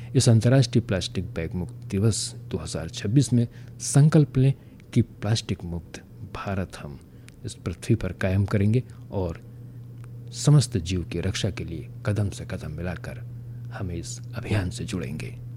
इस अंतर्राष्ट्रीय plastic bag मुक्त दिवस 2026 में संकल्प लें कि प्लास्टिक मुक्त भारत हम इस पृथ्वी पर कायम करेंगे और समस्त जीव की रक्षा के लिए कदम से कदम मिलाकर हम इस अभियान से जुड़ेंगे।